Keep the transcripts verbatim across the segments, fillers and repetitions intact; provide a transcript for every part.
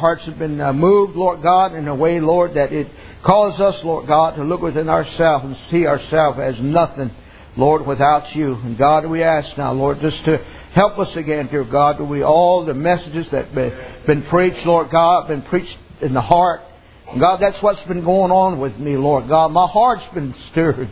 hearts have been uh, moved, Lord God, in a way, Lord, that it calls us, Lord God, to look within ourselves and see ourselves as nothing, Lord, without You. And God, we ask now, Lord, just to help us again, dear God, that we all the messages that have been preached, Lord God, been preached in the heart. And God, that's what's been going on with me, Lord God. My heart's been stirred.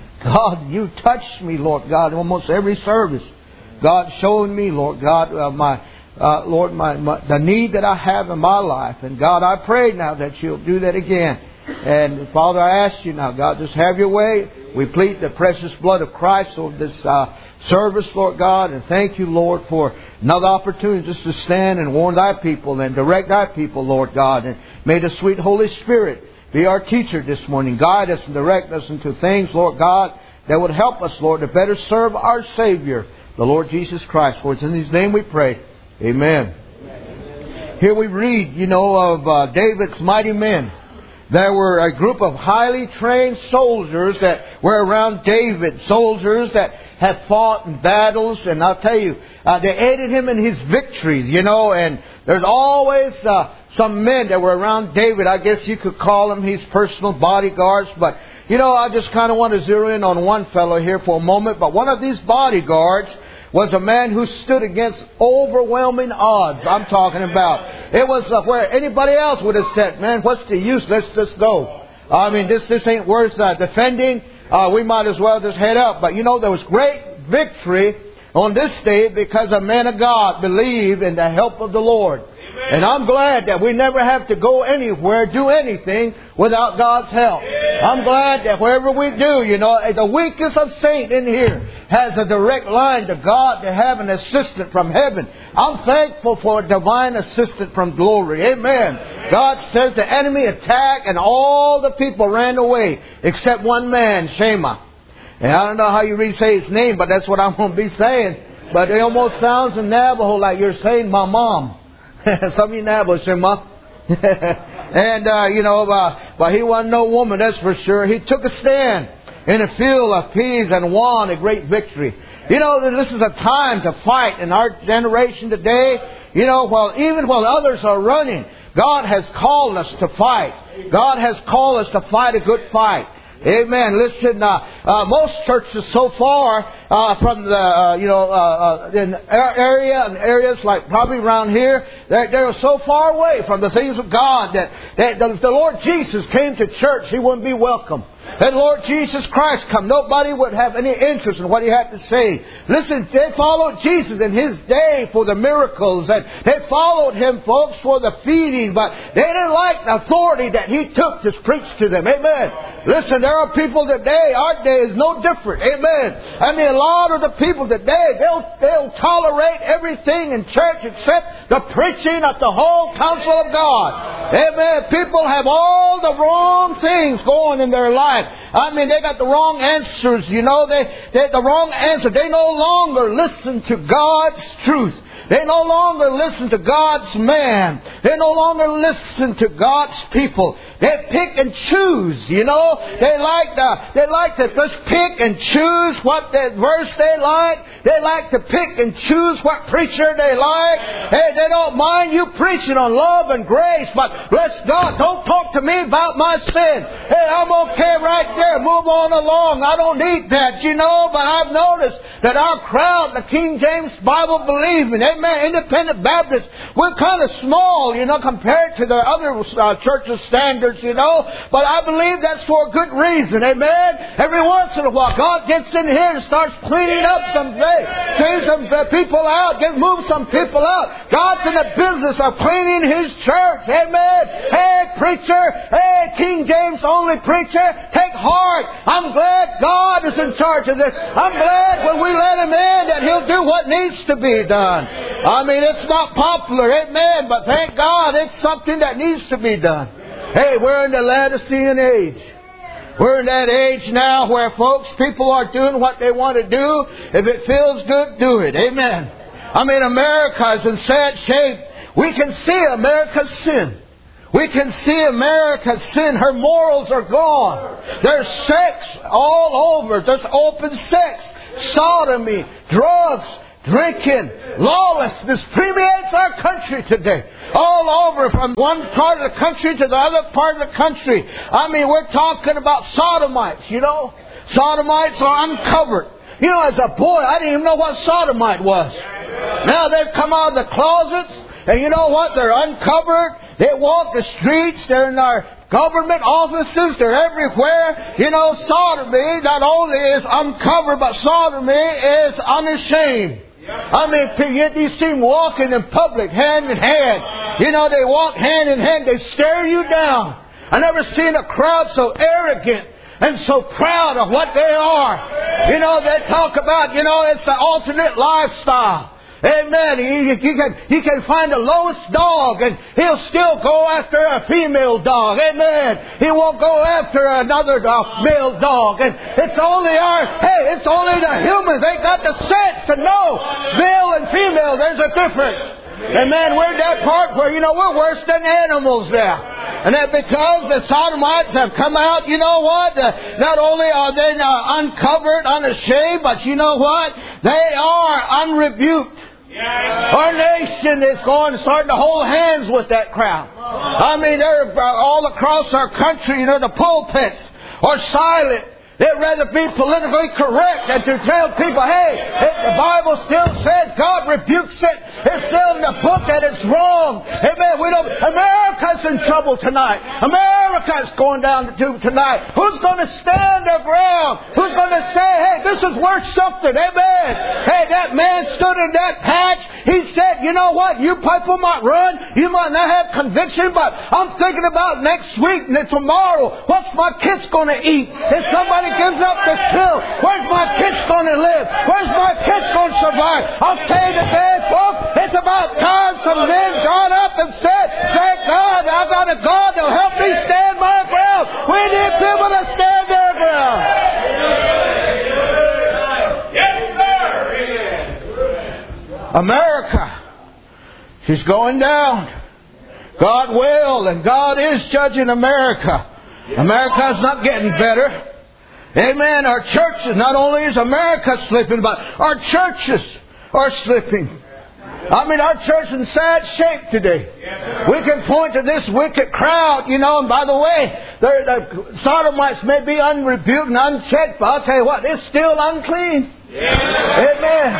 God, You touched me, Lord God, almost every service. God, showing me, Lord God, uh, my uh, Lord, my, my the need that I have in my life. And God, I pray now that You'll do that again. And Father, I ask You now, God, just have Your way. We plead the precious blood of Christ over this uh, service, Lord God. And thank You, Lord, for another opportunity just to stand and warn Thy people and direct Thy people, Lord God. And may the sweet Holy Spirit be our teacher this morning. Guide us and direct us into things, Lord God, that would help us, Lord, to better serve our Savior, the Lord Jesus Christ. For it's in His name we pray. Amen. Amen. Here we read, you know, of uh, David's mighty men. There were a group of highly trained soldiers that were around David. Soldiers that had fought in battles. And I'll tell you, uh, they aided him in his victories, you know. And there's always uh, some men that were around David. I guess you could call them his personal bodyguards. But, you know, I just kind of want to zero in on one fellow here for a moment. But one of these bodyguards was a man who stood against overwhelming odds. I'm talking about. It was uh, where anybody else would have said, man, what's the use? Let's just go. I mean, this this ain't worth uh, defending. Uh, we might as well just head up. But, you know, there was great victory on this day because a man of God believed in the help of the Lord. Amen. And I'm glad that we never have to go anywhere, do anything without God's help. Yeah. I'm glad that wherever we do, you know, the weakest of saints in here has a direct line to God to have an assistant from heaven. I'm thankful for a divine assistant from glory. Amen. Amen. God says the enemy attacked and all the people ran away except one man, Shema. And I don't know how you really say his name, but that's what I'm going to be saying. But it almost sounds in Navajo like you're saying my mom. Some of you Navajo, Shema. And, uh, you know, uh, but he wasn't no woman, that's for sure. He took a stand in a field of peas and won a great victory. You know, this is a time to fight in our generation today. You know, while even while others are running, God has called us to fight. God has called us to fight a good fight. Amen. Listen, uh, uh, most churches so far uh, from the, uh, you know, uh, uh, in our area and areas like probably around here, they're, they're so far away from the things of God that, that the, the Lord Jesus came to church, He wouldn't be welcome. And Lord Jesus Christ come, nobody would have any interest in what He had to say. Listen, they followed Jesus in His day for the miracles, and they followed Him, folks, for the feeding, but they didn't like the authority that He took to preach to them. Amen. Listen, there are people today, our day is no different. Amen. I mean, a lot of the people today, they'll, they'll tolerate everything in church except the preaching of the whole counsel of God. Amen. People have all the wrong things going in their life. I mean, they got the wrong answers, you know. They, they the wrong answer. They no longer listen to God's truth. They no longer listen to God's man. They no longer listen to God's people. They pick and choose, you know. They like to, they like to just pick and choose what the verse they like. They like to pick and choose what preacher they like. Hey, they don't mind you preaching on love and grace, but bless God, don't talk to me about my sin. Hey, I'm okay right there. Move on along. I don't need that, you know. But I've noticed that our crowd, the King James Bible believing, amen, independent Baptists, we're kind of small, you know, compared to the other uh, churches' standards, you know. But I believe that's for a good reason, amen. Every once in a while, God gets in here and starts cleaning up some things. Clean some people out. Get move some people out. God's in the business of cleaning His church. Amen. Hey, preacher. Hey, King James only preacher. Take heart. I'm glad God is in charge of this. I'm glad when we let Him in that He'll do what needs to be done. I mean, it's not popular. Amen. But thank God it's something that needs to be done. Hey, we're in the Laodicean age. We're in that age now where, folks, people are doing what they want to do. If it feels good, do it. Amen. I mean, America is in sad shape. We can see America's sin. We can see America's sin. Her morals are gone. There's sex all over. There's open sex, sodomy, drugs, drinking, lawlessness permeates our country today. All over, from one part of the country to the other part of the country. I mean, we're talking about sodomites, you know. Sodomites are uncovered. You know, as a boy, I didn't even know what sodomite was. Now they've come out of the closets, and you know what? They're uncovered. They walk the streets. They're in our government offices. They're everywhere. You know, sodomy not only is uncovered, but sodomy is unashamed. I mean, you see them walking in public, hand in hand. You know, they walk hand in hand. They stare you down. I never seen a crowd so arrogant and so proud of what they are. You know, they talk about, you know, it's the alternate lifestyle. Amen. He, he, can, he can find the lowest dog and he'll still go after a female dog. Amen. He won't go after another uh, male dog. And it's only our, hey, it's only the humans. They got the sense to know male and female. There's a difference. Amen. We're that part where, you know, we're worse than animals now. And that because the sodomites have come out, you know what? Uh, not only are they uh, uncovered, unashamed, but you know what? They are unrebuked. Our nation is going, starting to hold hands with that crowd. I mean, they're all across our country, you know, the pulpits are silent. They'd rather be politically correct than to tell people, hey, it, the Bible still says God rebukes it. It's still in the book that it's wrong. Amen. We don't, America's in trouble tonight. America's going down the tube tonight. Who's going to stand their ground? Who's going to say, hey, this is worth something? Amen. Hey, that man stood in that patch. He said, you know what? You people might run. You might not have conviction, but I'm thinking about next week and tomorrow. What's my kids going to eat? If somebody gives up the pill, where's my kids going to live? Where's my kids going to survive? I'll tell you today, folks, it's about time some men got up and said, thank God, I got a God that'll help me stand my ground. We need people to stand their ground. Yes, sir. America, she's going down. God will, and God is judging America. America's not getting better. Amen. Our churches, not only is America slipping, but our churches are slipping. I mean, our church is in sad shape today. We can point to this wicked crowd, you know, and by the way, the sodomites may be unrebuked and unchecked, but I'll tell you what, it's still unclean. Amen.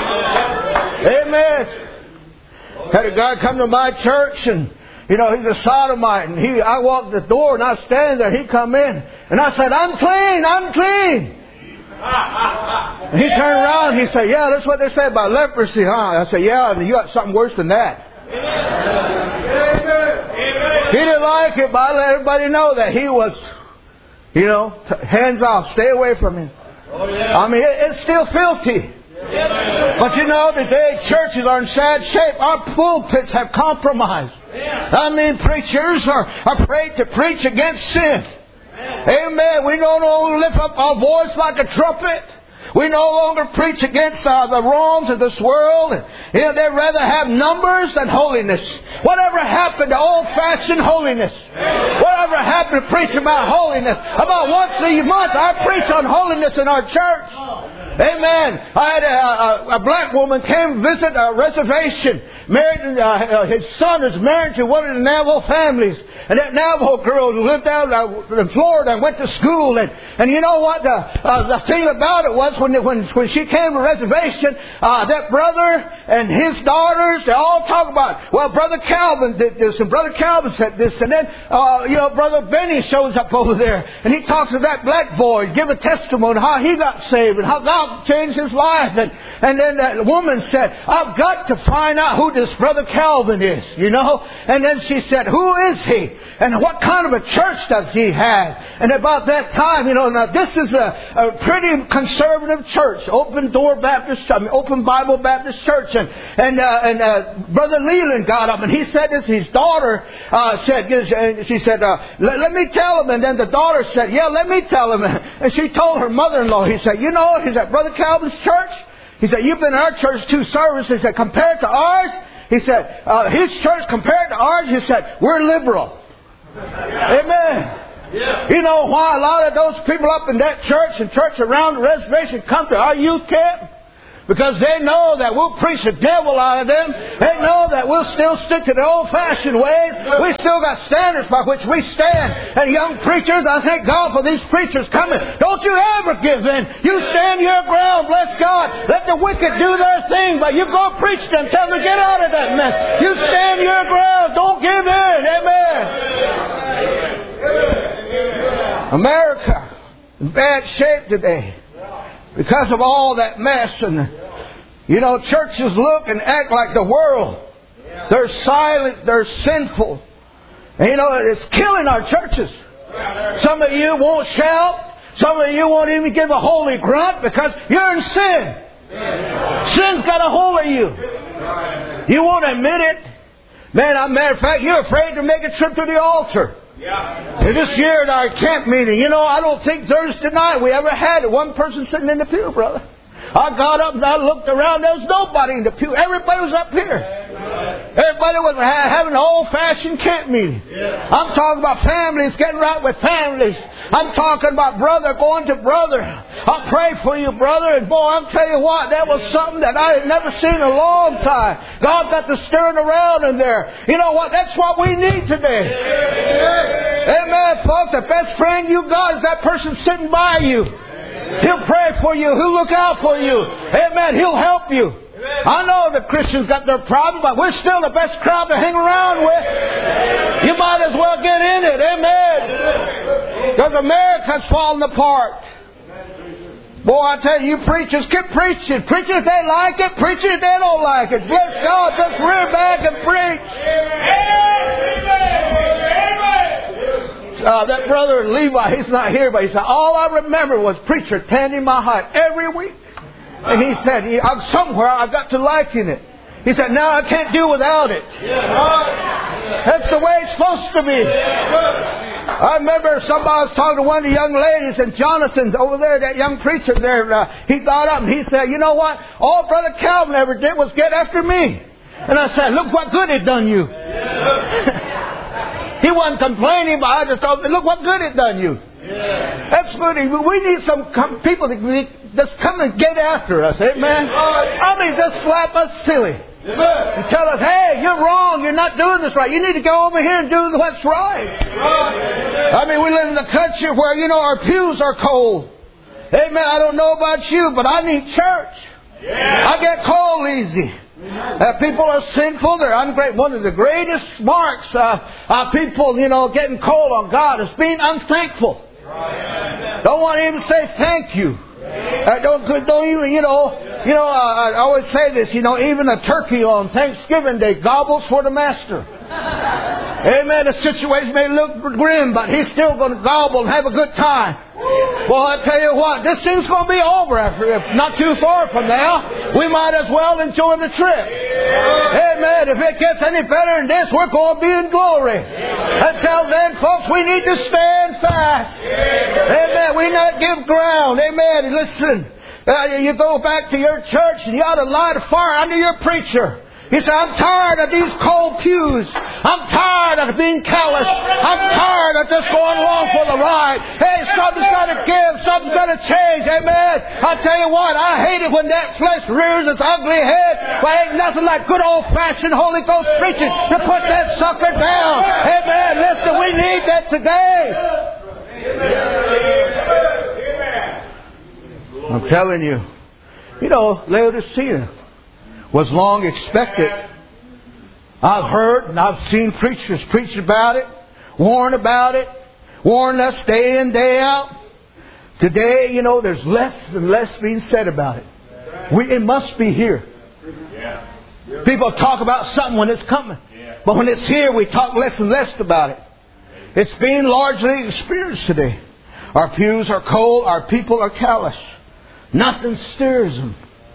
Amen. Had a guy come to my church and, you know, he's a sodomite, and he, I walked the door and I stand there. He come in, and I said, "Unclean, unclean." And he turned around and he said, "Yeah, that's what they say about leprosy, huh?" I said, "Yeah, and you got something worse than that." He didn't like it, but I let everybody know that he was, you know, t- hands off, stay away from him. I mean, it, it's still filthy. But you know, today churches are in sad shape. Our pulpits have compromised. I mean, preachers are afraid to preach against sin. Amen. We no longer lift up our voice like a trumpet. We no longer preach against uh, the wrongs of this world. You know, they'd rather have numbers than holiness. Whatever happened to old-fashioned holiness? Whatever happened to preaching about holiness? About once a month I preach on holiness in our church. Amen. I had a, a, a black woman came visit a reservation. Married, uh, his son is married to one of the Navajo families. And that Navajo girl lived out uh, in Florida and went to school. And, and you know what? The, uh, the thing about it was when, when, when she came to reservation, uh, that brother and his daughters, they all talk about, well, Brother Calvin did this and Brother Calvin said this. And then, uh, you know, Brother Benny shows up over there. And he talks to that black boy, give a testimony how he got saved and how God changed his life. And, and then that woman said, I've got to find out who this Brother Calvin is, you know. And then she said, who is he? And what kind of a church does he have? And about that time, you know, now this is a, a pretty conservative church, Open Door Baptist, I mean, Open Bible Baptist Church. And and uh, and uh, Brother Leland got up and he said this. His daughter uh, said, and she said, uh, let, let me tell him. And then the daughter said, yeah, let me tell him. And she told her mother-in-law, he said, you know, he said, Brother Calvin's church? He said, you've been in our church two services. He said, compared to ours, he said, uh, his church compared to ours, he said, we're liberal. Amen. Yeah. You know why a lot of those people up in that church and church around the reservation come to our youth camp? Because they know that we'll preach the devil out of them. They know that we'll still stick to the old-fashioned ways. We still got standards by which we stand. And young preachers, I thank God for these preachers coming. Don't you ever give in. You stand your ground, bless God. Let the wicked do their thing, but you go preach to them. Tell them to get out of that mess. You stand your ground. Don't give in. Amen. America in bad shape today because of all that mess. And you know, churches look and act like the world. They're silent, they're sinful, and you know, it's killing our churches. Some of you won't shout. Some of you won't even give a holy grunt because you're in sin. Sin's got a hold of you. You won't admit it. Man, as a matter of fact, you're afraid to make a trip to the altar. Yeah. And this year at our camp meeting, you know, I don't think Thursday night we ever had one person sitting in the pew, brother. I got up and I looked around. There was nobody in the pew. Everybody was up here. Everybody was having an old-fashioned camp meeting. I'm talking about families getting right with families. I'm talking about brother going to brother. I'll pray for you, brother. And boy, I'll tell you what, that was something that I had never seen in a long time. God got to stirring around in there. You know what? That's what we need today. Amen, folks. The best friend you got is that person sitting by you. He'll pray for you. He'll look out for you. Amen. He'll help you. I know the Christians got their problems, but we're still the best crowd to hang around with. You might as well get in it. Amen. Because America's falling apart. Boy, I tell you, you preachers, keep preaching. Preaching if they like it. Preaching if they don't like it. Bless God. Just rear back and preach. Uh, that brother Levi, he's not here, but he said, all I remember was preacher tending my heart every week. And he said, I'm somewhere I got to liking it. He said, now I can't do without it. That's the way it's supposed to be. I remember somebody was talking to one of the young ladies, and Jonathan over there, that young preacher there, uh, he got up and he said, you know what? All Brother Calvin ever did was get after me. And I said, look what good it done you. He wasn't complaining, but I just thought, look what good it done you. Yeah. That's good. We need some people that just come and get after us. Amen. I mean, just slap us silly. And tell us, hey, you're wrong. You're not doing this right. You need to go over here and do what's right. I mean, we live in a country where, you know, our pews are cold. Amen. I don't know about you, but I need church. I get cold easy. Uh, people are sinful. They're ungrateful. One of the greatest marks of uh, uh, people, you know, getting cold on God is being unthankful. Right. Don't want to even say thank you. Uh, don't don't even you know you know. Uh, I always say this. You know, even a turkey on Thanksgiving Day gobbles for the master. Amen. The situation may look grim, but he's still going to gobble and have a good time. Well, I tell you what, this thing's going to be over after not too far from now. We might as well enjoy the trip. Amen. If it gets any better than this, we're going to be in glory. Until then, folks, we need to stand fast. Amen. We not give ground. Amen. Listen, uh, you go back to your church and you ought to light a fire under your preacher. He said, I'm tired of these cold pews. I'm tired of being callous. I'm tired of just going along for the ride. Hey, something's got to give. Something's got to change. Amen. I tell you what, I hate it when that flesh rears its ugly head. But ain't nothing like good old-fashioned Holy Ghost preaching to put that sucker down. Amen. Listen, we need that today. I'm telling you. You know, Laodicea was long expected. I've heard and I've seen preachers preach about it, warn about it, warn us day in, day out. Today, you know, there's less and less being said about it. We, it must be here. People talk about something when it's coming. But when it's here, we talk less and less about it. It's being largely experienced today. Our pews are cold. Our people are callous. Nothing stirs them.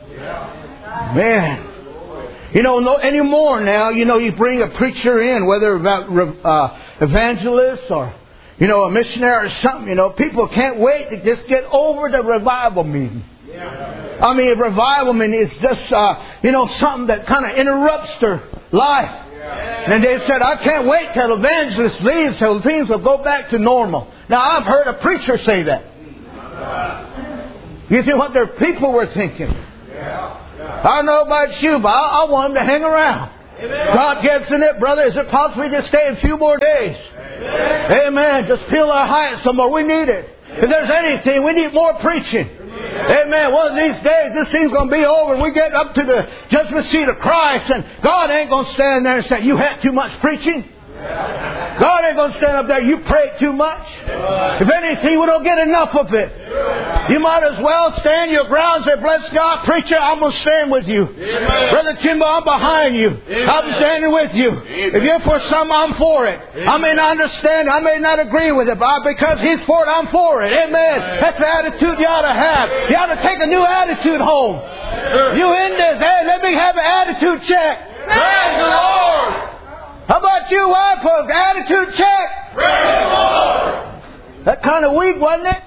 Man, you know, no anymore now. You know, you bring a preacher in, whether about uh, evangelist or you know a missionary or something. You know, people can't wait to just get over the revival meeting. Yeah. I mean, a revival meeting is just uh, you know something that kind of interrupts their life. Yeah. And they said, I can't wait till evangelist leaves till things will go back to normal. Now, I've heard a preacher say that. You see what their people were thinking. Yeah. I don't know about you, but I, I want them to hang around. Amen. God gets in it, brother. Is it possible we just stay a few more days? Amen. Amen. Just peel our height some more. We need it. If there's anything, we need more preaching. Amen. One of these days, this thing's going to be over. We get up to the judgment seat of Christ, and God ain't going to stand there and say, "You had too much preaching." God ain't going to stand up there, "You prayed too much." If anything, we don't get enough of it. You might as well stand your ground and say, "Bless God, preacher, I'm going to stand with you." Brother Timbo, I'm behind you. I'm standing with you. If you're for some, I'm for it. I may not understand, I may not agree with it, but because He's for it, I'm for it. Amen. That's the attitude you ought to have. You ought to take a new attitude home. You in this, hey, let me have an attitude check. Praise the Lord. How about you, white folks? Attitude check. Praise the Lord. That kind of weak, wasn't it?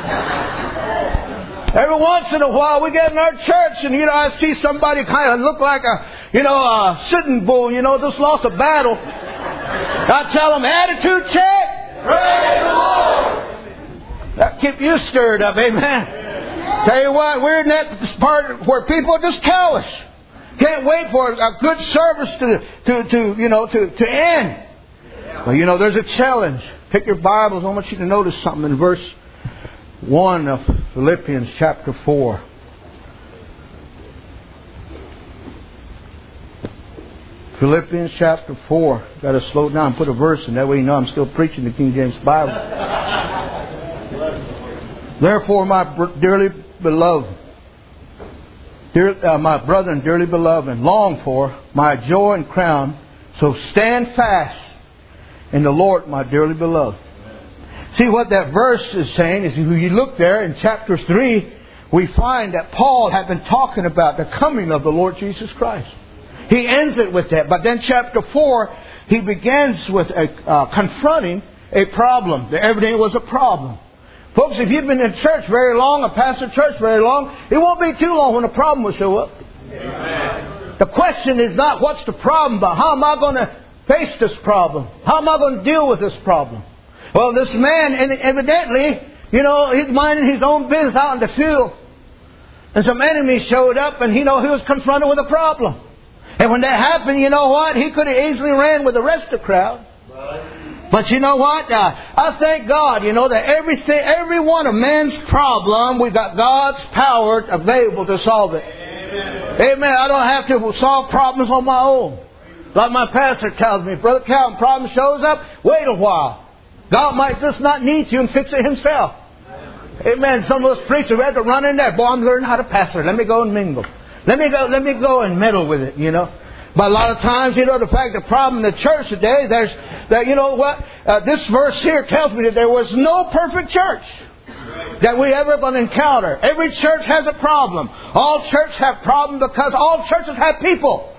Every once in a while, we get in our church, and you know, I see somebody kind of look like a, you know, a sitting bull. You know, just lost a battle. I tell them, attitude check. Praise the Lord. That keep you stirred up, amen. Tell you what, we're in that part where people are just callous. Can't wait for a good service to, to, to you know, to, to end. Well, you know, there's a challenge. Take your Bibles. I want you to notice something in verse one of Philippians chapter four. Philippians chapter four. Got to slow down and put a verse in. That way you know I'm still preaching the King James Bible. Therefore, my dearly beloved, Dear, uh, my brethren, dearly beloved, and long for, my joy and crown, so stand fast in the Lord, my dearly beloved. See what that verse is saying is, when you look there in chapter three, we find that Paul had been talking about the coming of the Lord Jesus Christ. He ends it with that. But then chapter four, he begins with a, uh, confronting a problem. Everything was a problem. Folks, if you've been in church very long, or pastored church very long, it won't be too long when a problem will show up. Amen. The question is not what's the problem, but how am I going to face this problem? How am I going to deal with this problem? Well, this man, evidently, you know, he's minding his own business out in the field. And some enemies showed up, and you know, he was confronted with a problem. And when that happened, you know what? He could have easily ran with the rest of the crowd. But you know what? Uh, I thank God, you know, that everything, every one of man's problem, we've got God's power available to solve it. Amen. Amen. I don't have to solve problems on my own. Like my pastor tells me, Brother Calvin, problem shows up, wait a while. God might just not need you and fix it Himself. Amen. Some of us preachers had to run in there. Boy, I'm learning how to pastor. Let me go and mingle. Let me go, let me go and meddle with it, you know. But a lot of times, you know, the fact, the problem in the church today, there's, that, you know what, uh, this verse here tells me that there was no perfect church that we ever going to encounter. Every church has a problem. All churches have problems because all churches have people.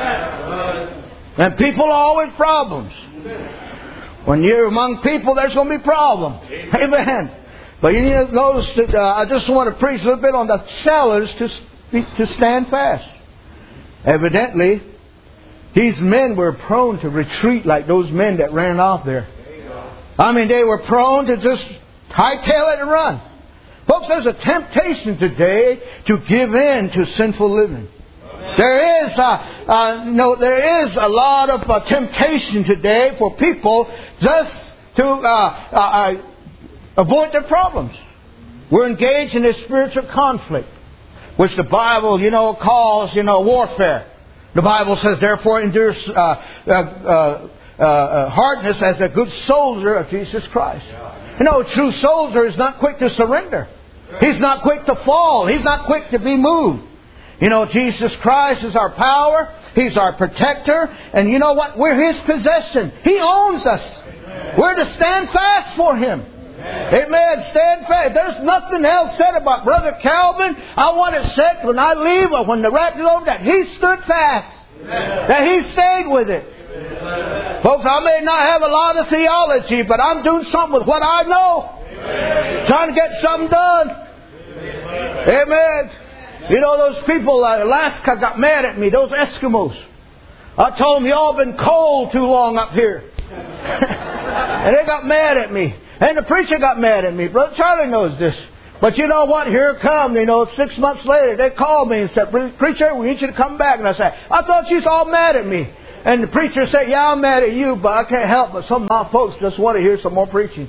And people are always problems. When you're among people, there's going to be problems. Amen. But you need to notice that uh, I just want to preach a little bit on the challenge to, to stand fast. Evidently, these men were prone to retreat like those men that ran off there. I mean, they were prone to just hightail it and run. Folks, there's a temptation today to give in to sinful living. There is, uh, uh, no, there is a lot of uh, temptation today for people just to uh, uh, uh, avoid their problems. We're engaged in a spiritual conflict, which the Bible, you know, calls, you know, warfare. The Bible says, therefore, endure uh, uh, uh, uh, hardness as a good soldier of Jesus Christ. You know, a true soldier is not quick to surrender. He's not quick to fall. He's not quick to be moved. You know, Jesus Christ is our power. He's our protector. And you know what? We're His possession. He owns us. We're to stand fast for Him. Amen. Stand fast. There's nothing else said about Brother Calvin. I want it said when I leave or when the rapture's over that he stood fast. Amen. That he stayed with it. Amen. Folks, I may not have a lot of theology, but I'm doing something with what I know. Amen. Trying to get something done. Amen. Amen. You know, those people in Alaska got mad at me, those Eskimos. I told them, y'all been cold too long up here. And they got mad at me. And the preacher got mad at me. Brother Charlie knows this. But you know what? Here it comes. You know, six months later, they called me and said, "Preacher, we need you to come back." And I said, "I thought you was all mad at me." And the preacher said, "Yeah, I'm mad at you, but I can't help it. Some of my folks just want to hear some more preaching."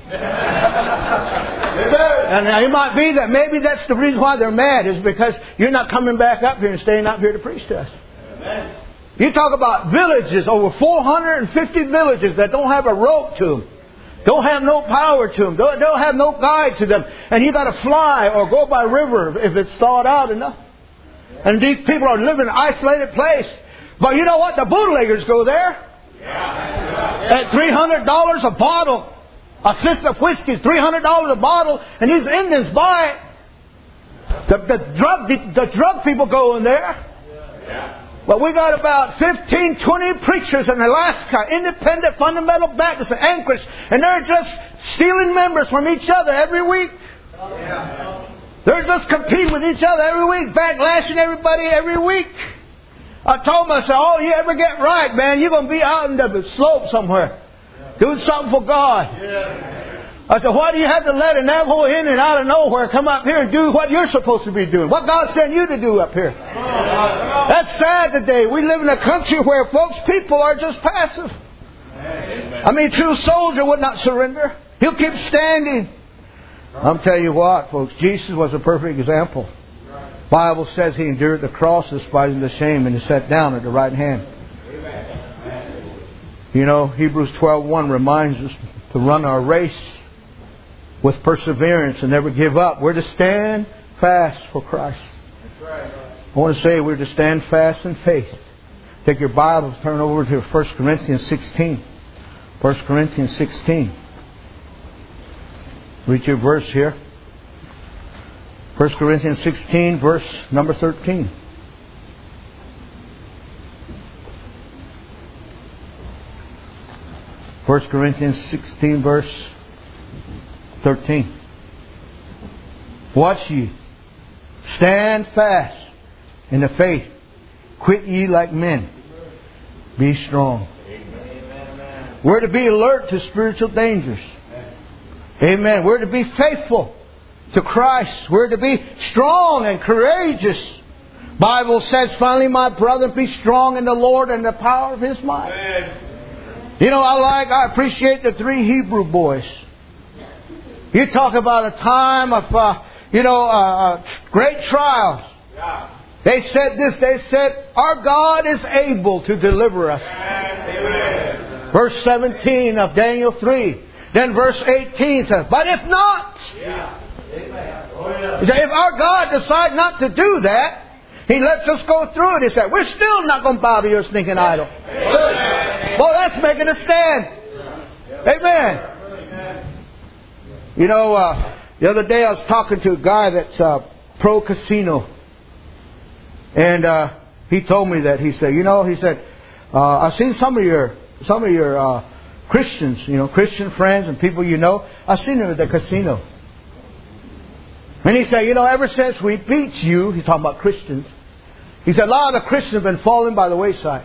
And it might be that maybe that's the reason why they're mad, is because you're not coming back up here and staying up here to preach to us. Amen. You talk about villages, over four hundred fifty villages that don't have a rope to them. Don't have no power to them. Don't, don't have no guide to them. And you got to fly or go by river if it's thawed out enough. And these people are living in an isolated place. But you know what? The bootleggers go there. At three hundred dollars a bottle. A fifth of whiskey is three hundred dollars a bottle. And these Indians buy it. The, the, drug, the, the drug people go in there. But we got about fifteen, twenty preachers in Alaska, independent fundamental Baptists in Anchorage, and they're just stealing members from each other every week. They're just competing with each other every week, backlashing everybody every week. I told them, I said, "Oh, you ever get right, man, you're going to be out in the slope somewhere, doing something for God." I said, "Why do you have to let a Navajo Indian out of nowhere come up here and do what you're supposed to be doing? What God sent you to do up here?" That's sad today. We live in a country where, folks, people are just passive. I mean, a true soldier would not surrender. He'll keep standing. I'm telling you what, folks, Jesus was a perfect example. The Bible says He endured the cross, despising the shame, and He sat down at the right hand. You know, Hebrews twelve one reminds us to run our race with perseverance and never give up. We're to stand fast for Christ. I want to say we're to stand fast in faith. Take your Bible, turn over to First Corinthians sixteen. First Corinthians sixteen. Read your verse here. First Corinthians sixteen, verse number thirteen. First Corinthians sixteen, verse thirteen. "Watch ye, stand fast in the faith, quit ye like men, be strong." We're to be alert to spiritual dangers. Amen. We're to be faithful to Christ. We're to be strong and courageous. Bible says, "Finally, my brother, be strong in the Lord and the power of His might." You know, I like, I appreciate the three Hebrew boys. You talk about a time of, uh, you know, uh, great trials. Yeah. They said this, they said, "Our God is able to deliver us." Yes. Verse seventeen of Daniel three. Then verse eighteen says, "But if not," yeah. He said, if our God decides not to do that, He lets us go through it. He said, we're still not going to bow to your stinking idol. Amen. Boy, that's making a stand. Amen. You know, uh, the other day I was talking to a guy that's uh, pro-casino. And uh, he told me that. He said, you know, he said, uh, I've seen some of your some of your uh, Christians, you know, Christian friends and people you know. I've seen them at the casino. And he said, you know, ever since we beat you, he's talking about Christians. He said, a lot of the Christians have been falling by the wayside.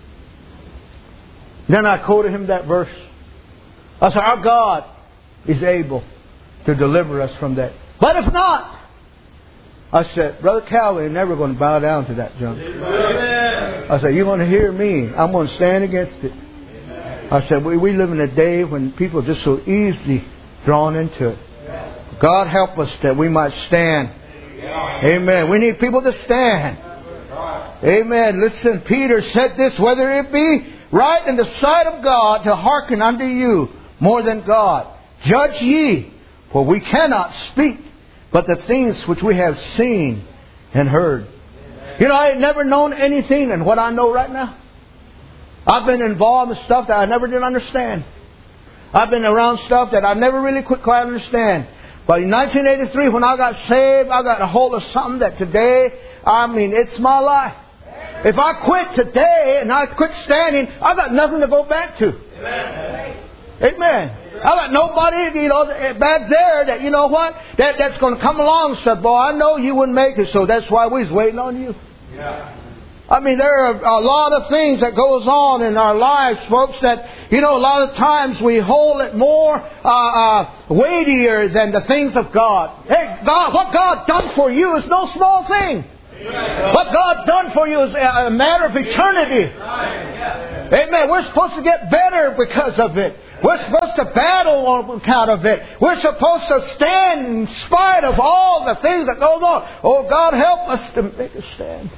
Then I quoted him that verse. I said, our God is able to deliver us from that. But if not, I said, Brother Calvin, you're never going to bow down to that junk. Amen. I said, you're going to hear me. I'm going to stand against it. Amen. I said, we, we live in a day when people are just so easily drawn into it. God help us that we might stand. Amen. We need people to stand. Amen. Listen, Peter said this, whether it be right in the sight of God to hearken unto you more than God. Judge ye, for we cannot speak but the things which we have seen and heard. You know, I had never known anything than what I know right now. I've been involved in stuff that I never did understand. I've been around stuff that I never really could quite understand. But in nineteen eighty-three, when I got saved, I got a hold of something that today, I mean, it's my life. If I quit today and I quit standing, I got nothing to go back to. Amen. Amen. I got nobody, you know, back there that, you know what, that, that's going to come along and say, boy, I know you wouldn't make it, so that's why we was waiting on you. Yeah. I mean, there are a lot of things that goes on in our lives, folks, that, you know, a lot of times we hold it more uh, uh, weightier than the things of God. Hey, God, what God done for you is no small thing. What God done for you is a matter of eternity. Amen. We're supposed to get better because of it. We're supposed to battle on account of it. We're supposed to stand in spite of all the things that goes on. Oh, God, help us to make a stand.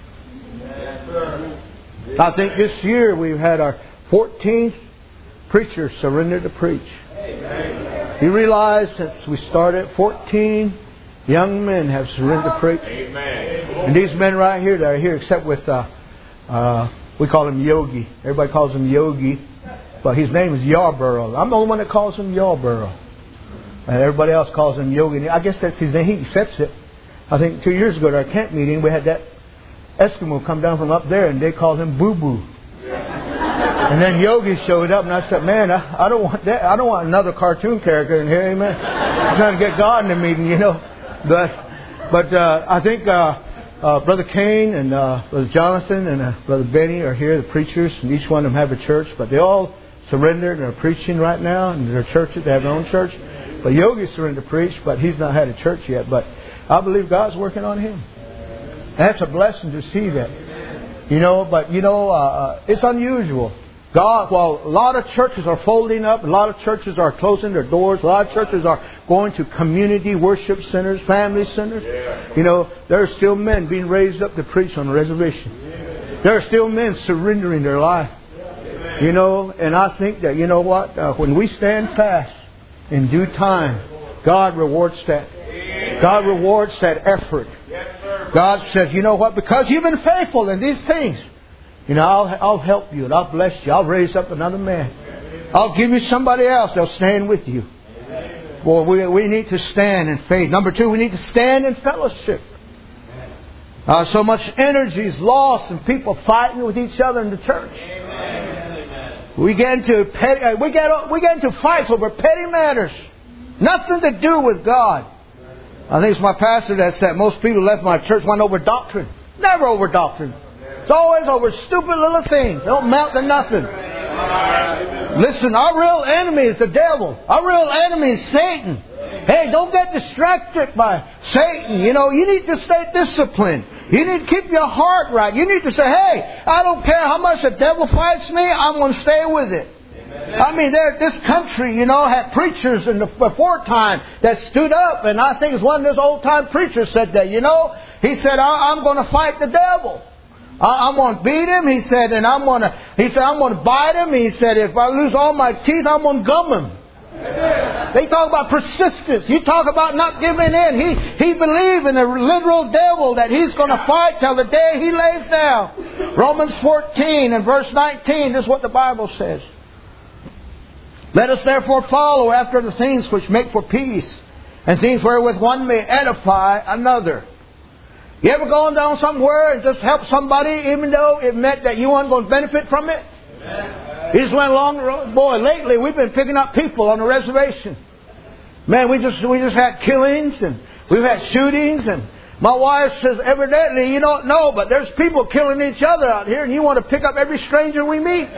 I think this year we've had our fourteenth preacher surrender to preach. You realize since we started, fourteen young men have surrendered to preach. And these men right here that are here, except with, uh, uh, we call him Yogi. Everybody calls him Yogi. But his name is Yarborough. I'm the only one that calls him Yarborough. And everybody else calls him Yogi. I guess that's his name. He accepts it. I think two years ago at our camp meeting, we had that Eskimo come down from up there, and they called him Boo Boo. And then Yogi showed up, and I said, "Man, I, I don't want that. I don't want another cartoon character in here, amen. I'm trying to get God in the meeting, you know." But, but uh, I think uh, uh, Brother Cain and uh, Brother Jonathan and uh, Brother Benny are here, the preachers, and each one of them have a church. But they all surrendered and are preaching right now, and their churches, they have their own church. But Yogi surrendered to preach, but he's not had a church yet. But I believe God's working on him. That's a blessing to see that. You know, but you know, uh, it's unusual. God, while a lot of churches are folding up, a lot of churches are closing their doors, a lot of churches are going to community worship centers, family centers. You know, there are still men being raised up to preach on the reservation. There are still men surrendering their life. You know, and I think that, you know what, uh, when we stand fast in due time, God rewards that. God rewards that effort. God says, you know what, because you've been faithful in these things, you know, I'll, I'll help you and I'll bless you. I'll raise up another man. I'll give you somebody else that'll stand with you. Boy, we, we need to stand in faith. Number two, we need to stand in fellowship. Uh, so much energy is lost and people fighting with each other in the church. We get into petty, uh, we get we get into fights over petty matters. Nothing to do with God. I think it's my pastor that said most people left my church went over doctrine. Never over doctrine. It's always over stupid little things. They don't amount to nothing. Listen, our real enemy is the devil. Our real enemy is Satan. Hey, don't get distracted by Satan. You know, you need to stay disciplined. You need to keep your heart right. You need to say, hey, I don't care how much the devil fights me, I'm going to stay with it. I mean, there, this country, you know, had preachers in the before time that stood up, and I think it's one of those old time preachers said that, you know, he said, I, I'm going to fight the devil. I, I'm going to beat him, he said, and I'm going to, he said, I'm going to bite him. He said, if I lose all my teeth, I'm going to gum him. They talk about persistence. You talk about not giving in. He he believed in the literal devil that he's going to fight till the day he lays down. Romans fourteen and verse nineteen, this is what the Bible says. Let us therefore follow after the things which make for peace, and things wherewith one may edify another. You ever gone down somewhere and just help somebody even though it meant that you weren't going to benefit from it? Amen. You just went along the road. Boy, lately we've been picking up people on the reservation. Man, we just we just had killings and we've had shootings, and my wife says evidently you don't know, but there's people killing each other out here, and you want to pick up every stranger we meet.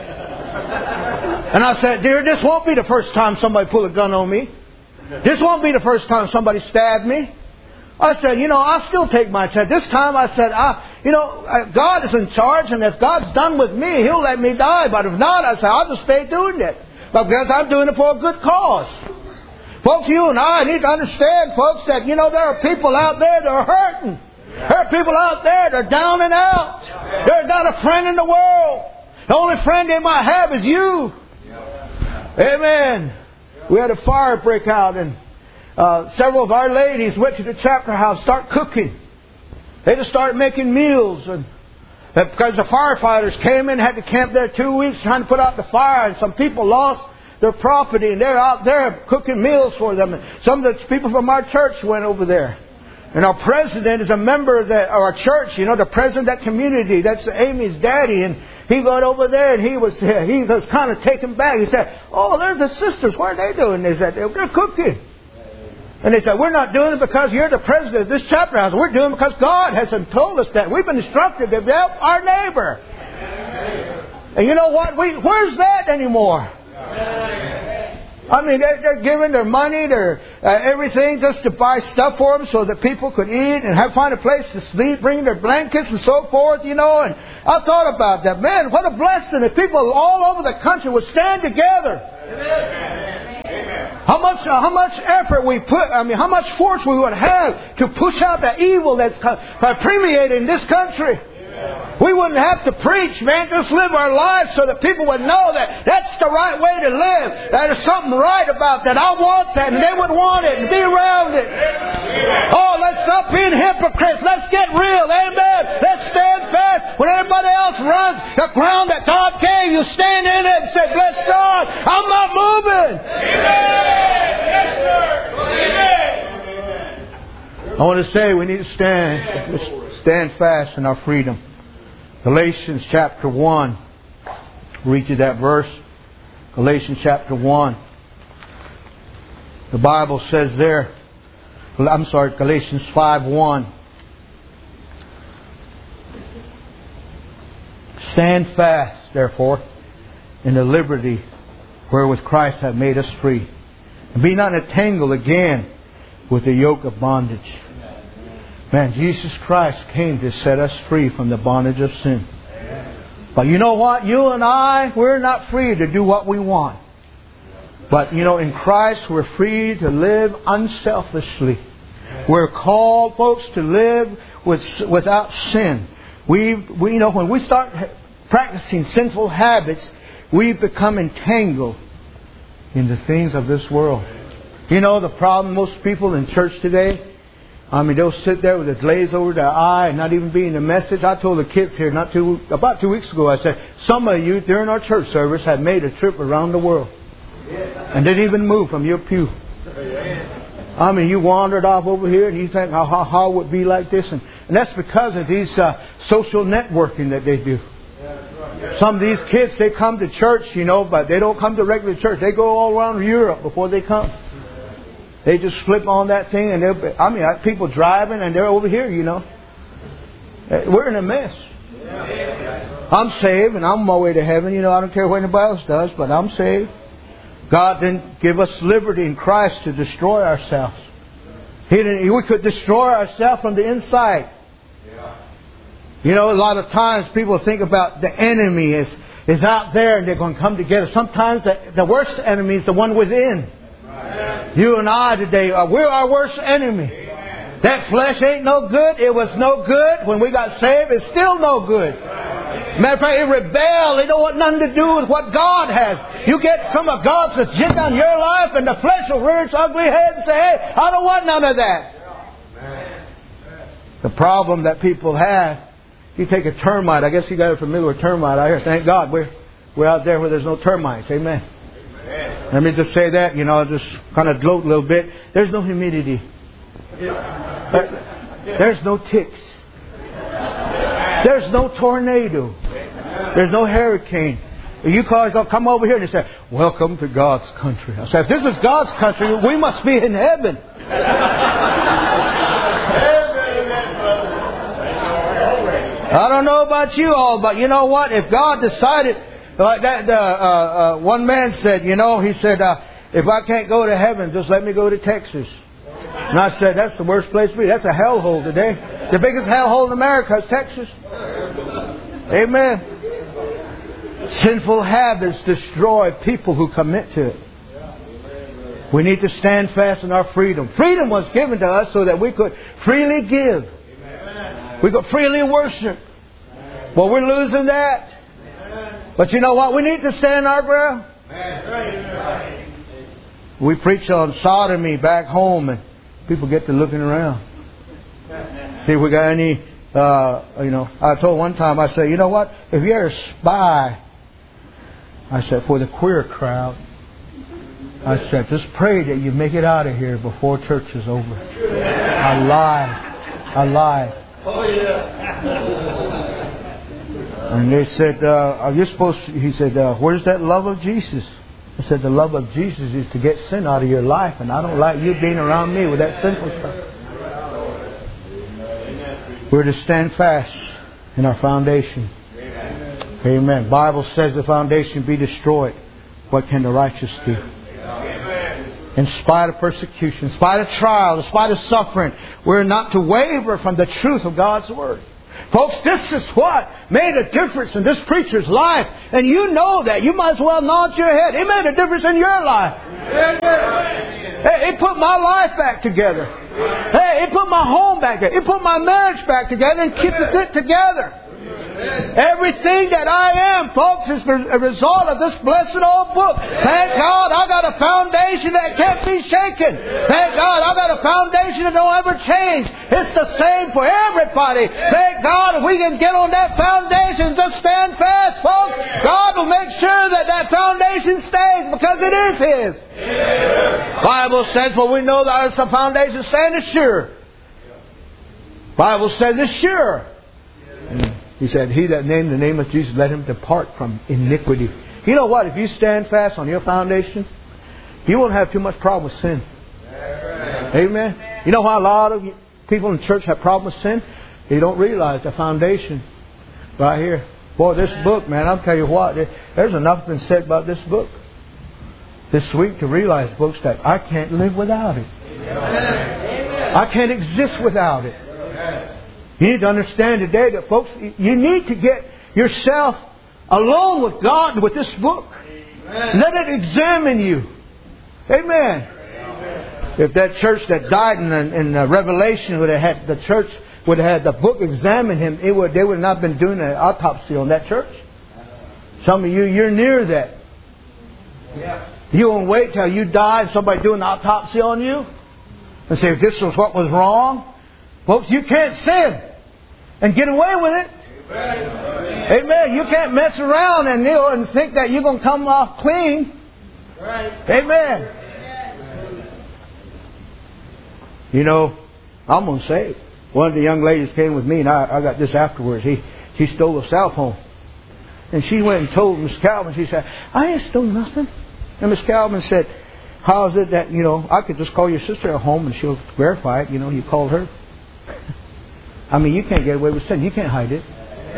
And I said, dear, this won't be the first time somebody pulled a gun on me. This won't be the first time somebody stabbed me. I said, you know, I'll still take my chance. This time I said, I, you know, God is in charge, and if God's done with me, He'll let me die. But if not, I said, I'll just stay doing it. But because I'm doing it for a good cause. Folks, you and I need to understand, folks, that, you know, there are people out there that are hurting. There are people out there that are down and out. There's not a friend in the world. The only friend they might have is you. Amen. We had a fire break out, and uh, several of our ladies went to the chapter house, start cooking. They just started making meals, and because the firefighters came in, had to camp there two weeks trying to put out the fire, and some people lost their property, and they're out there cooking meals for them. And some of the people from our church went over there. And our president is a member of the, our church, you know, the president of that community. That's Amy's daddy. And he went over there, and he was he was kind of taken back. He said, oh, there's the sisters. What are they doing? They said, they're cooking. And they said, we're not doing it because you're the president of this chapter house. We're doing it because God has told us that. We've been instructed to help our neighbor. And you know what? We, where's that anymore? I mean, they're, they're giving their money, their uh, everything just to buy stuff for them so that people could eat and have find a place to sleep, bring their blankets and so forth, you know. And I thought about that. Man, what a blessing if people all over the country would stand together. Amen. How much, uh, how much effort we put, I mean, how much force we would have to push out the evil that's uh, permeated in this country. We wouldn't have to preach, man. Just live our lives so that people would know that that's the right way to live. That there's something right about that. I want that, and they would want it and be around it. Oh, let's stop being hypocrites. Let's get real. Amen. Let's stand fast. When everybody else runs the ground that God gave you, stand in it and say, bless God, I'm not moving. I want to say we need to stand, stand fast in our freedom. Galatians chapter one. Read you that verse. Galatians chapter one. The Bible says there, I'm sorry, Galatians five one. Stand fast, therefore, in the liberty wherewith Christ hath made us free. And be not entangled again with the yoke of bondage. Man, Jesus Christ came to set us free from the bondage of sin. But you know what? You and I, we're not free to do what we want. But, you know, in Christ, we're free to live unselfishly. We're called, folks, to live with, without sin. We, we, you know, when we start practicing sinful habits, we become entangled in the things of this world. You know, the problem most people in church today, I mean, they'll sit there with a glaze over their eye and not even be in the message. I told the kids here not too, about two weeks ago, I said, some of you during our church service have made a trip around the world and didn't even move from your pew. I mean, you wandered off over here and you think how, how, how it would be like this. And, and that's because of these uh, social networking that they do. Some of these kids, they come to church, you know, but they don't come to regular church. They go all around Europe before they come. They just flip on that thing, and they're, I mean, people driving, and they're over here, you know. We're in a mess. I'm saved, and I'm on my way to heaven. You know, I don't care what anybody else does, but I'm saved. God didn't give us liberty in Christ to destroy ourselves. He didn't. We could destroy ourselves from the inside. You know, a lot of times people think about the enemy is, is out there, and they're going to come together. Sometimes the, the worst enemy is the one within. You and I today, uh, we're our worst enemy. Amen. That flesh ain't no good. It was no good when we got saved. It's still no good. Matter of fact, it rebelled. It don't want nothing to do with what God has. You get some of God's agenda on your life, and the flesh will rear its ugly head and say, hey, I don't want none of that. The problem that people have, you take a termite. I guess you guys are familiar with termite out here. Thank God we're, we're out there where there's no termites. Amen. Let me just say that, you know, just kind of gloat a little bit. There's no humidity. There's no ticks. There's no tornado. There's no hurricane. You guys will come over here and they say, welcome to God's country. I say, if this is God's country, we must be in heaven. I don't know about you all, but you know what? If God decided... Like that, uh, uh, one man said, you know, he said, uh, if I can't go to heaven, just let me go to Texas. And I said, that's the worst place to be. That's a hellhole today. The biggest hellhole in America is Texas. Amen. Sinful habits destroy people who commit to it. We need to stand fast in our freedom. Freedom was given to us so that we could freely give. We could freely worship. Well, we're losing that. But you know what? We need to stand our ground. We preach on sodomy back home, and people get to looking around. See if we got any, uh, you know, I told one time, I said, you know what? If you're a spy, I said, for the queer crowd, I said, just pray that you make it out of here before church is over. Alive. Alive. Oh, yeah. And they said, uh, are you supposed to, he said, uh, where's that love of Jesus? I said, the love of Jesus is to get sin out of your life, and I don't like you being around me with that sinful stuff. We're to stand fast in our foundation. Amen. Bible says the foundation be destroyed. What can the righteous do? In spite of persecution, in spite of trial, in spite of suffering, we're not to waver from the truth of God's Word. Folks, this is what made a difference in this preacher's life. And you know that. You might as well nod your head. It made a difference in your life. Hey, it put my life back together. Hey, it put my home back together. It put my marriage back together and kept it together. Everything that I am, folks, is a result of this blessed old book. Thank God I got a foundation that can't be shaken. Thank God I got a foundation that don't ever change. It's the same for everybody. Thank God if we can get on that foundation and just stand fast, folks, God will make sure that that foundation stays because it is His. The Bible says, well, we know that some foundation standeth sure. The Bible says it's sure. And He said, he that named the name of Jesus, let him depart from iniquity. You know what? If you stand fast on your foundation, you won't have too much problem with sin. Amen. Amen. You know why a lot of people in church have problems with sin? They don't realize the foundation right here. Boy, this book, man, I'll tell you what, there's enough been said about this book this week to realize, folks, that I can't live without it. Amen. I can't exist without it. You need to understand today that, folks, you need to get yourself alone with God and with this book. Amen. Let it examine you. Amen. Amen. If that church that died in, in uh, Revelation would have had the church would have had the book examine him, it would they would not have been doing an autopsy on that church. Some of you, you're near that. Yeah. You won't wait till you die and somebody do an autopsy on you and say, if this was what was wrong. Folks, you can't sin and get away with it. Amen. Amen. You can't mess around and, you know, and think that you're going to come off clean. Right. Amen. You know, I'm going to say it. One of the young ladies came with me, and I, I got this afterwards. He she stole a cell phone. And she went and told Miss Calvin. She said, I ain't stole nothing. And Miss Calvin said, how is it that, you know, I could just call your sister at home and she'll verify it. You know, you called her. I mean, you can't get away with sin. You can't hide it.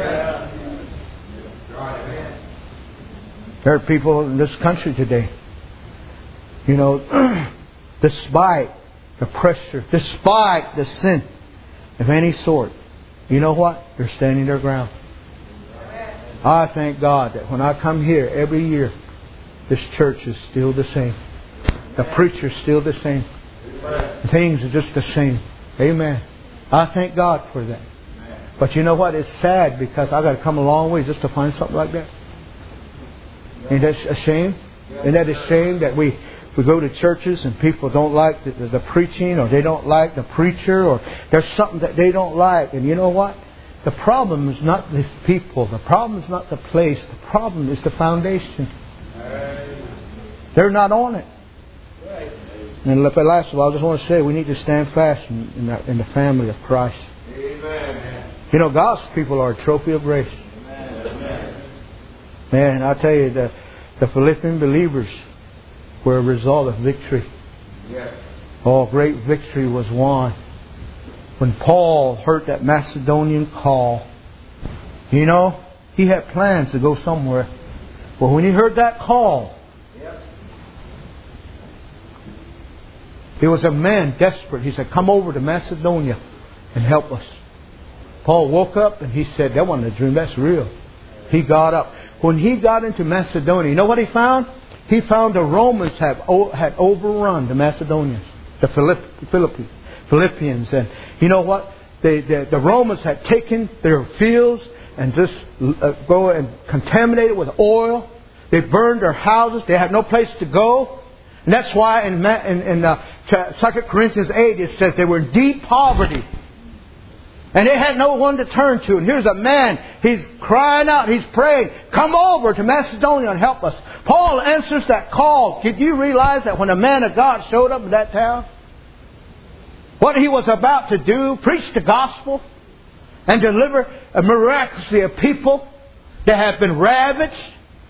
There are people in this country today, you know, despite the pressure, despite the sin of any sort, you know what? They're standing their ground. I thank God that when I come here every year, this church is still the same. The preacher's still the same. Things are just the same. Amen. I thank God for that. But you know what? It's sad because I got to come a long way just to find something like that. Ain't that a shame? Isn't that a shame that we, we go to churches and people don't like the, the, the preaching, or they don't like the preacher, or there's something that they don't like. And you know what? The problem is not the people. The problem is not the place. The problem is the foundation. They're not on it. And last of all, I just want to say we need to stand fast in, in, the, in the family of Christ. Amen. You know, God's people are a trophy of grace. Amen. Man, I tell you, the, the Philippian believers were a result of victory. Yes. Oh, great victory was won. When Paul heard that Macedonian call, you know, he had plans to go somewhere. But when he heard that call, he was a man desperate. He said, come over to Macedonia and help us. Paul woke up and he said, that wasn't a dream, that's real. He got up. When he got into Macedonia, you know what he found? He found the Romans have had overrun the Macedonians, the Philippians. Philippians. And you know what? They, the, the Romans had taken their fields and just uh, go and contaminate it with oil. They burned their houses. They had no place to go. And that's why in, in, in uh, Second Corinthians eight it says they were in deep poverty. And they had no one to turn to. And here's a man, he's crying out, he's praying, come over to Macedonia and help us. Paul answers that call. Did you realize that when a man of God showed up in that town, what he was about to do, preach the gospel and deliver miraculously a people that have been ravaged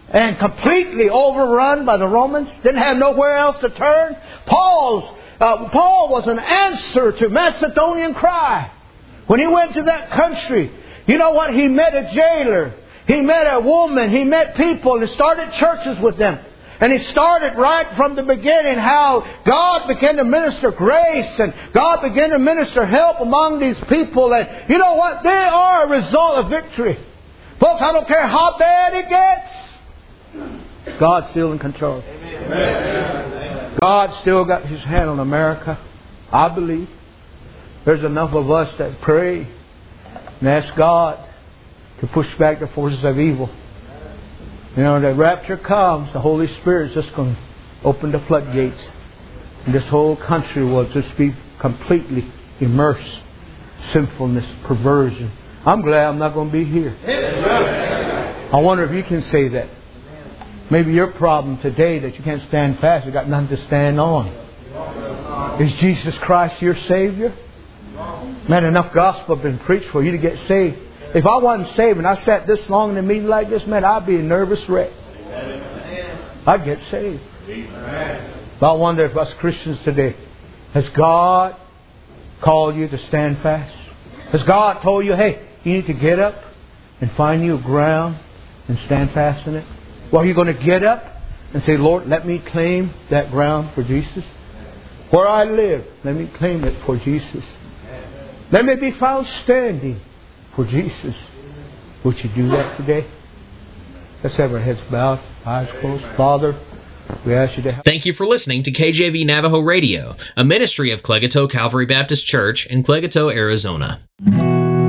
and completely overrun by the Romans, didn't have nowhere else to turn. Paul's, uh, Paul was an answer to Macedonian cry. When he went to that country, you know what? He met a jailer. He met a woman. He met people and started churches with them. And he started right from the beginning how God began to minister grace and God began to minister help among these people. And you know what? They are a result of victory. Folks, I don't care how bad it gets. God's still in control. Amen. God's still got His hand on America. I believe. There's enough of us that pray and ask God to push back the forces of evil. You know, the rapture comes, the Holy Spirit's just going to open the floodgates. And this whole country will just be completely immersed in sinfulness, perversion. I'm glad I'm not going to be here. I wonder if you can say that. Maybe your problem today that you can't stand fast, you got nothing to stand on. Is Jesus Christ your Savior? Man, enough gospel has been preached for you to get saved. If I wasn't saved and I sat this long in a meeting like this, man, I'd be a nervous wreck. I'd get saved. But I wonder if us Christians today, has God called you to stand fast? Has God told you, hey, you need to get up and find you a ground and stand fast in it? Well, are you going to get up and say, Lord, let me claim that ground for Jesus? Where I live, let me claim it for Jesus. Let me be found standing for Jesus. Would you do that today? Let's have our heads bowed, eyes closed. Father, we ask you to help. Thank you for listening to K J V Navajo Radio, a ministry of Clegato Calvary Baptist Church in Clegato, Arizona.